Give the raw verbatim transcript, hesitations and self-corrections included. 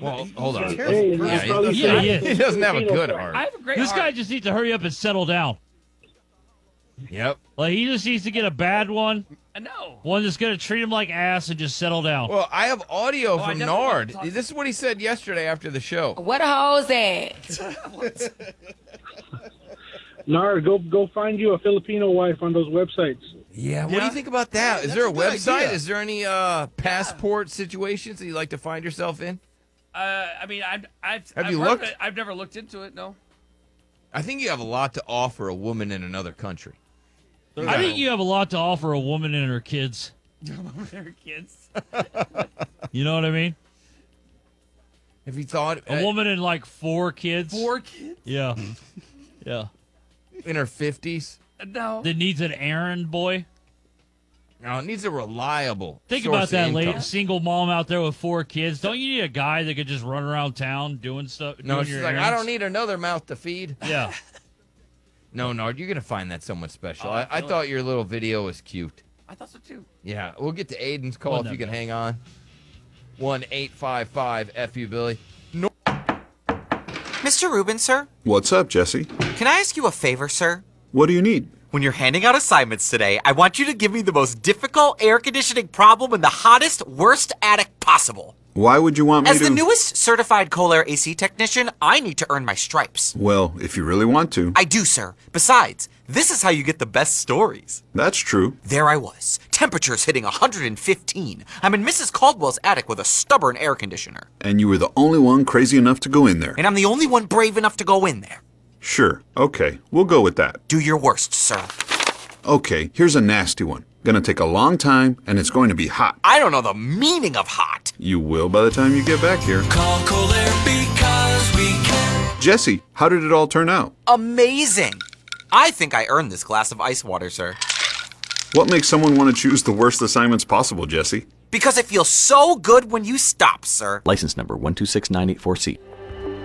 Well, hold on. Hey, Yeah, he, probably yeah, yeah. he doesn't have a good heart. I have a great This heart. guy just needs to hurry up and settle down. Yep. Like, he just needs to get a bad one, I know. one that's going to treat him like ass and just settle down. Well, I have audio Oh, I from definitely want Nard. to talk- This is what he said yesterday after the show. What a hoes at? Nard, go go find you a Filipino wife on those websites. Yeah, what do Yeah. you think about that? Is that's there a, a good website? idea. Is there any uh, passport situations that you like to find yourself in? Uh, I mean, I've, I've, Have I've you heard looked? of it. I've never looked into it. No. I think you have a lot to offer a woman in another country. I think you have a lot to offer a woman and her kids. They're kids. You know what I mean? Have you thought A uh, woman and like four kids. Four kids? Yeah. Yeah. in her fifties? No. That needs an errand boy. No, it needs a reliable. Think source about of that income. lady, single mom out there with four kids. Don't you need a guy that could just run around town doing stuff? No, doing she's your like, I errands? don't need another mouth to feed. Yeah. No, Nard, you're gonna find that someone special. Oh, I, I I feel thought your little video was cute. I thought so too. Yeah, we'll get to Aiden's call Wasn't if you that can bad. hang on. One eight five five F U Billy. No. Mister Rubin, sir? What's up, Jesse? Can I ask you a favor, sir? What do you need? When you're handing out assignments today, I want you to give me the most difficult air conditioning problem in the hottest, worst attic possible. Why would you want me As to... the newest certified Kohler A C technician, I need to earn my stripes. Well, if you really want to. I do, sir. Besides, this is how you get the best stories. That's true. There I was, temperatures hitting one hundred fifteen. I'm in Missus Caldwell's attic with a stubborn air conditioner. And you were the only one crazy enough to go in there. And I'm the only one brave enough to go in there. Sure. Okay. We'll go with that. Do your worst, sir. Okay. Here's a nasty one. Gonna take a long time, and it's going to be hot. I don't know the meaning of hot. You will by the time you get back here. Call Kohler because we can. Jesse, how did it all turn out? Amazing. I think I earned this glass of ice water, sir. What makes someone want to choose the worst assignments possible, Jesse? Because it feels so good when you stop, sir. License number one two six nine eight four C.